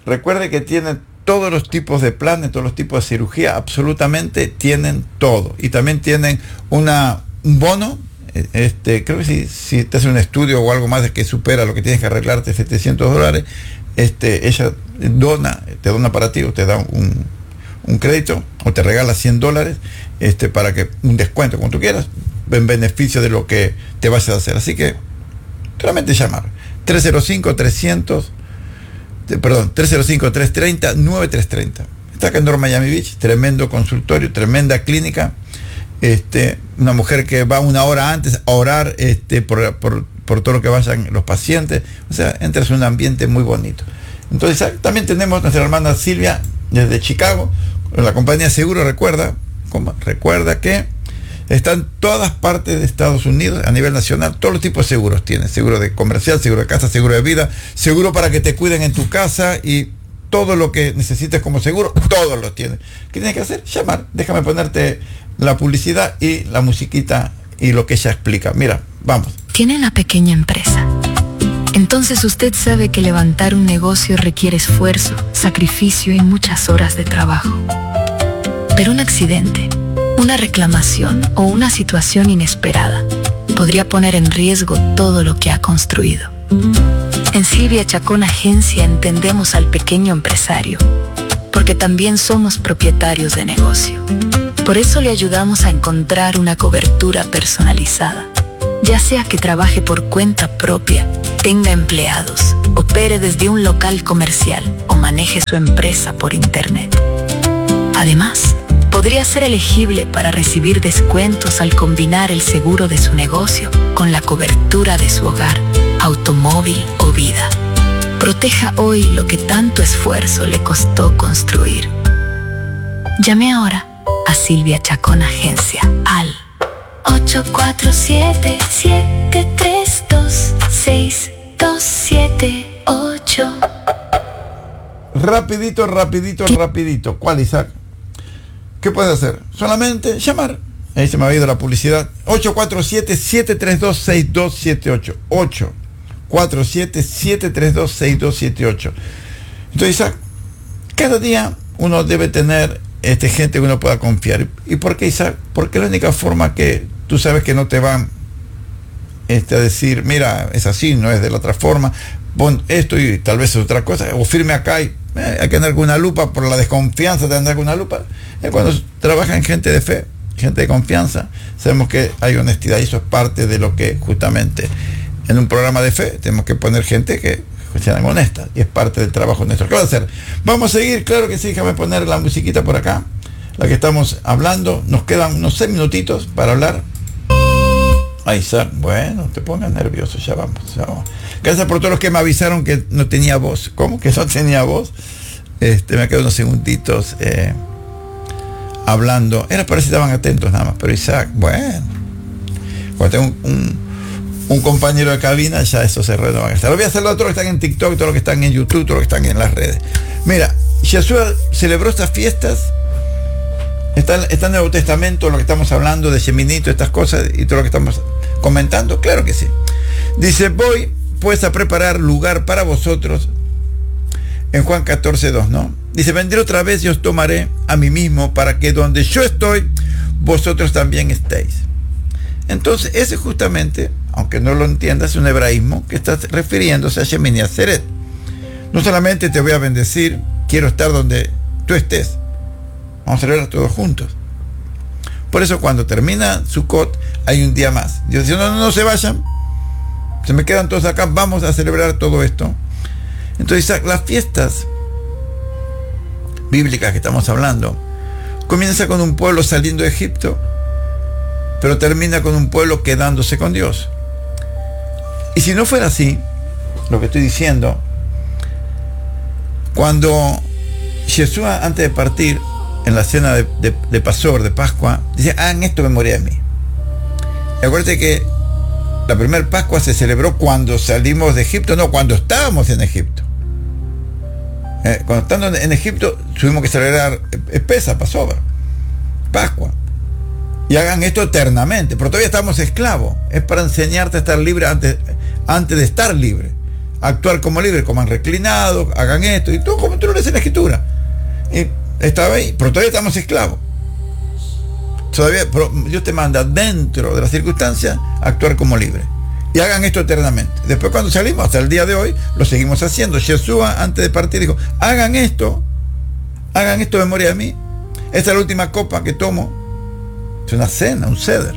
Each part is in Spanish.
Recuerde que tienen todos los tipos de planes, todos los tipos de cirugía, absolutamente tienen todo. Y también tienen un bono, creo que si te hace un estudio o algo más de que supera lo que tienes que arreglarte, $700, ella te dona para ti, o te da un crédito, o te regala $100, para que un descuento, como tú quieras, en beneficio de lo que te vayas a hacer. Así que, solamente llamar. 305-330-9330. Está acá en North Miami Beach, tremendo consultorio, tremenda clínica. Una mujer que va una hora antes a orar por todo lo que vayan los pacientes. O sea, entras en un ambiente muy bonito. Entonces, también tenemos nuestra hermana Silvia desde Chicago, con la compañía Seguro. Recuerda que está en todas partes de Estados Unidos, a nivel nacional. Todos los tipos de seguros tiene: seguro de comercial, seguro de casa, seguro de vida, seguro para que te cuiden en tu casa, y todo lo que necesites como seguro, todos lo tiene. ¿Qué tienes que hacer? Llamar. Déjame ponerte la publicidad y la musiquita y lo que ella explica. Mira, vamos. Tiene una pequeña empresa. Entonces usted sabe que levantar un negocio requiere esfuerzo, sacrificio y muchas horas de trabajo. Pero un accidente, una reclamación o una situación inesperada podría poner en riesgo todo lo que ha construido. En Silvia Chacón Agencia entendemos al pequeño empresario, porque también somos propietarios de negocio. Por eso le ayudamos a encontrar una cobertura personalizada, ya sea que trabaje por cuenta propia, tenga empleados, opere desde un local comercial o maneje su empresa por internet. Además, podría ser elegible para recibir descuentos al combinar el seguro de su negocio con la cobertura de su hogar, automóvil o vida. Proteja hoy lo que tanto esfuerzo le costó construir. Llame ahora a Silvia Chacón Agencia al 847-732-6278. Rapidito. ¿Cuál, Isaac? ¿Qué puedes hacer? Solamente llamar. Ahí se me ha ido la publicidad. 847-732-6278. 847-732-6278. Entonces, Isaac, cada día uno debe tener gente que uno pueda confiar. ¿Y por qué, Isaac? Porque la única forma que tú sabes que no te van a decir, mira, es así, no es de la otra forma, pon esto y tal vez es otra cosa, o firme acá y hay que andar con una lupa, por la desconfianza de andar con una lupa. Cuando trabajan gente de fe, gente de confianza, sabemos que hay honestidad, y eso es parte de lo que justamente en un programa de fe tenemos que poner gente que sean honestas, y es parte del trabajo nuestro. ¿Qué va a hacer? Vamos a seguir, claro que sí. Déjame poner la musiquita por acá, la que estamos hablando. Nos quedan unos 6 minutitos para hablar. Ay, Isaac, bueno, te pongas nervioso, ya vamos. Gracias por todos los que me avisaron que no tenía voz. ¿Cómo que no tenía voz? Me quedo unos segunditos hablando. Era para si estaban atentos nada más, pero Isaac, bueno, cuando tengo un compañero de cabina, ya eso se renova. Lo voy a hacer los otros que están en TikTok, todos los que están en YouTube, todos los que están en las redes. Mira, Yeshua celebró estas fiestas. Está en el Nuevo Testamento lo que estamos hablando de Sheminito, estas cosas y todo lo que estamos comentando. Claro que sí. Dice: voy pues a preparar lugar para vosotros. En Juan 14:2, ¿no? Dice: vendré otra vez y os tomaré a mí mismo, para que donde yo estoy, vosotros también estéis. Entonces, ese justamente, aunque no lo entiendas, es un hebraísmo que está refiriéndose a Shemini Atzeret. No solamente te voy a bendecir, quiero estar donde tú estés. Vamos a celebrar todos juntos. Por eso cuando termina Sukkot hay un día más. Dios dice: no se vayan, se me quedan todos acá, vamos a celebrar todo esto. Entonces, las fiestas bíblicas que estamos hablando comienza con un pueblo saliendo de Egipto, pero termina con un pueblo quedándose con Dios. Y si no fuera así, lo que estoy diciendo, cuando Yeshua, antes de partir, en la cena de Pasor, de Pascua, dice: hagan esto en memoria de mí. Y acuérdate que la primera Pascua se celebró cuando salimos de Egipto, no cuando estábamos en Egipto. Cuando estando en Egipto tuvimos que celebrar Passover, Pascua. Y hagan esto eternamente, pero todavía estamos esclavos. Es para enseñarte a estar libre antes de estar libre. actuar como libre, coman reclinados, hagan esto, y todo como tú lo lees en la Escritura. Y estaba ahí, pero todavía estamos esclavos. Todavía, pero Dios te manda dentro de las circunstancias actuar como libre. Y hagan esto eternamente. Después cuando salimos, hasta el día de hoy, lo seguimos haciendo. Yeshua, antes de partir, dijo, hagan esto en memoria de mí. Esta es la última copa que tomo. Es una cena, un ceder.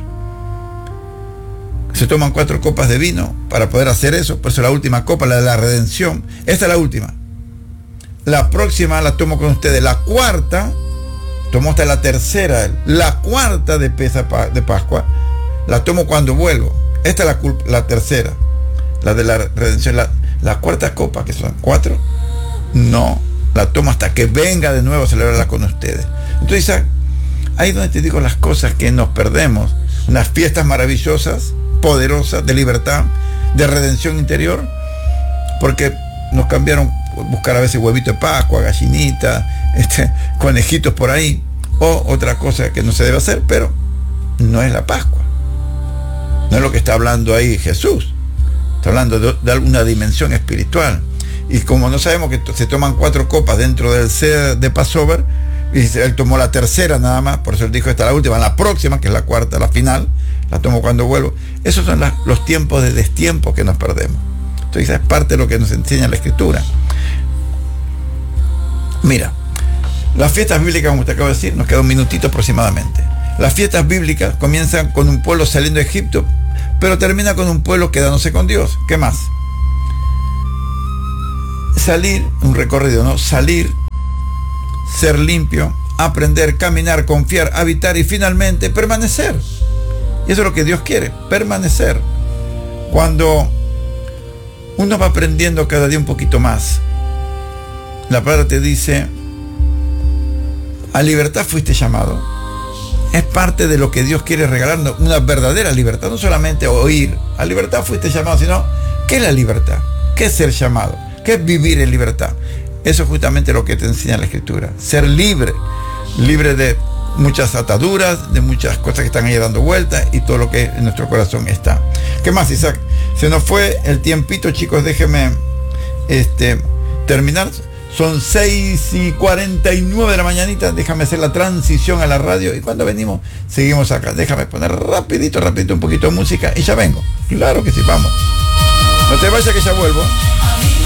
Se toman 4 copas de vino para poder hacer eso. Por eso la última copa, la de la redención. Esta es la última. La próxima la tomo con ustedes. La cuarta, tomo hasta la tercera. La cuarta de Pascua, la tomo cuando vuelvo. Esta es la tercera, la de la redención. La cuarta copa, que son 4, no la tomo hasta que venga de nuevo a celebrarla con ustedes. Entonces, Isaac, ahí es donde te digo las cosas que nos perdemos. Unas fiestas maravillosas, poderosas, de libertad, de redención interior, porque nos cambiaron, buscar a veces huevito de Pascua, gallinita, conejitos por ahí, o otra cosa que no se debe hacer, pero no es la Pascua. No es lo que está hablando ahí Jesús. Está hablando de alguna dimensión espiritual. Y como no sabemos que se toman 4 copas dentro del seder de Passover, y él tomó la tercera nada más, por eso él dijo esta es la última, la próxima, que es la cuarta, la final, la tomo cuando vuelvo. Esos son los tiempos de destiempo que nos perdemos. Entonces es parte de lo que nos enseña la Escritura. Mira, las fiestas bíblicas, como te acabo de decir, nos queda un minutito aproximadamente. Las fiestas bíblicas comienzan con un pueblo saliendo de Egipto, pero termina con un pueblo quedándose con Dios. ¿Qué más? Salir, un recorrido, ¿no? Salir, ser limpio, aprender, caminar, confiar, habitar y finalmente permanecer. Y eso es lo que Dios quiere, permanecer. Cuando uno va aprendiendo cada día un poquito más, la palabra te dice, a libertad fuiste llamado. Es parte de lo que Dios quiere regalarnos, una verdadera libertad, no solamente oír, a libertad fuiste llamado, sino, ¿qué es la libertad? ¿Qué es ser llamado? ¿Qué es vivir en libertad? Eso es justamente lo que te enseña la Escritura, ser libre, libre de muchas ataduras, de muchas cosas que están ahí dando vueltas y todo lo que en nuestro corazón está. ¿Qué más, Isaac? Se nos fue el tiempito, chicos, déjenme terminar. Son 6:49 de la mañanita, déjame hacer la transición a la radio y cuando venimos seguimos acá. Déjame poner rapidito un poquito de música y ya vengo. Claro que sí, vamos. No te vayas que ya vuelvo.